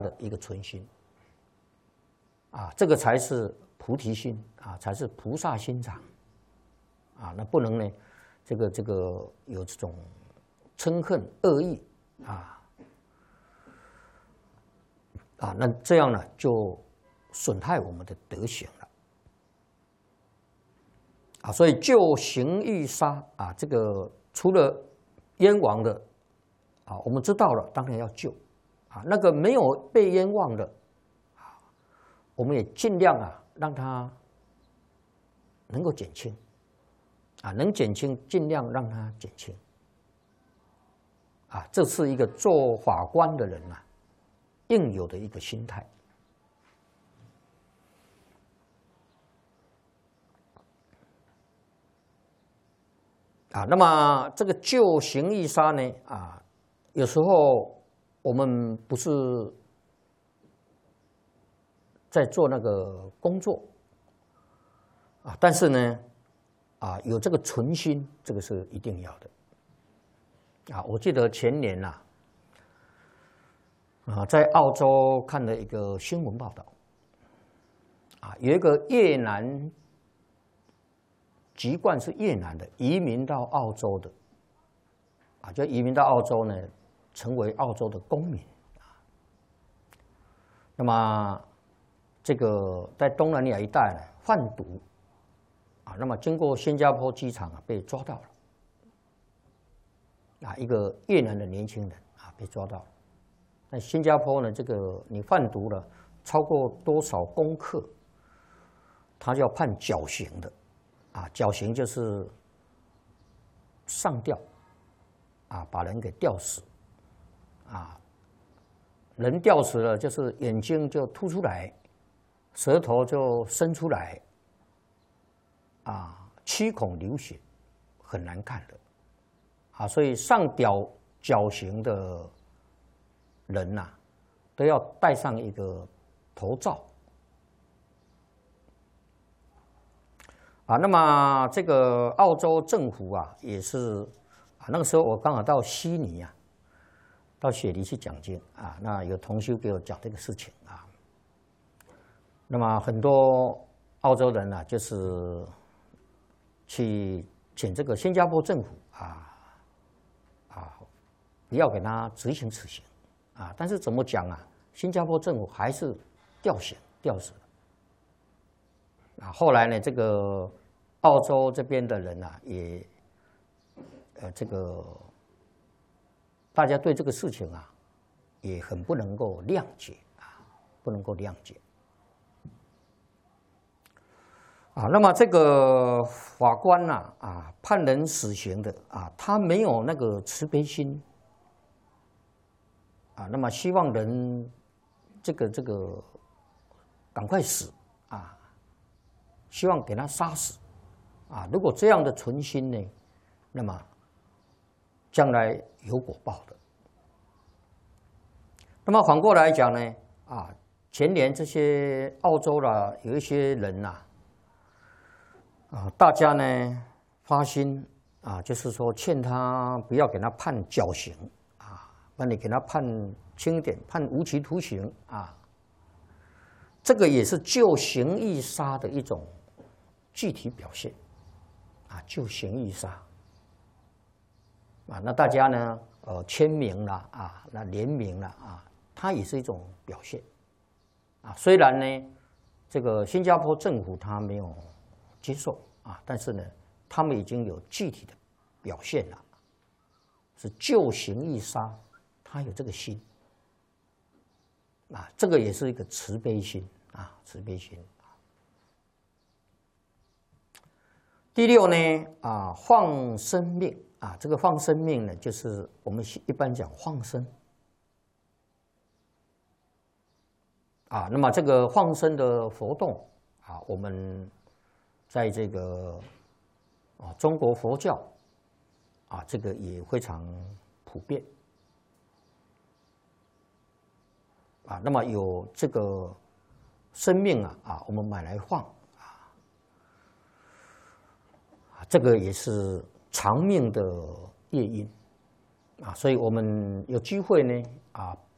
的一个存心啊，这个才是菩提心啊，才是菩萨心肠啊。那不能呢，这个有这种嗔恨恶意那这样呢就损害我们的德行了啊。所以救行欲杀啊，这个除了冤枉的啊，我们知道了，当然要救啊。那个没有被冤枉的啊，我们也尽量让他能够减轻啊，能减轻尽量让他减轻啊。这是一个做法官的人应有的一个心态啊。那么这个救行欲杀呢有时候我们不是在做那个工作但是呢有这个存心，这个是一定要的我记得前年在澳洲看了一个新闻报道有一个越南籍贯是越南的移民到澳洲的就移民到澳洲呢，成为澳洲的公民那么这个在东南亚一带呢贩毒那么经过新加坡机场被抓到了一个越南的年轻人被抓到了。那新加坡呢，这个你贩毒了超过多少公克，他就要判绞刑的绞刑就是上吊把人给吊死人吊死了就是眼睛就凸出来，舌头就伸出来七孔流血，很难看的所以上绞刑的人都要戴上一个头罩那么这个澳洲政府也是那个时候我刚好到悉尼到雪梨去讲经那有同修给我讲这个事情那么很多澳洲人就是去请这个新加坡政府不要给他执行死刑但是怎么讲新加坡政府还是吊死了后来呢，这个澳洲这边的人也这个大家对这个事情也很不能够谅解不能够谅解那么这个法官判人死刑的他没有那个慈悲心那么希望人这个赶快死希望给他杀死如果这样的存心呢，那么将来有果报的。那么反过来讲呢前年这些澳洲有一些人大家呢发心就是说劝他不要给他判绞刑那你给他判轻一点，判无期徒刑这个也是救行欲杀的一种具体表现救行欲杀那大家呢签名了那联名了它也是一种表现虽然呢这个新加坡政府他没有接受但是呢他们已经有具体的表现了，是救行欲杀，他有这个心这个也是一个慈悲心慈悲心第六呢放生命这个放生命呢，就是我们一般讲放生那么这个放生的活动我们在这个中国佛教这个也非常普遍那么有这个生命我们买来放这个也是长命的业因所以我们有机会呢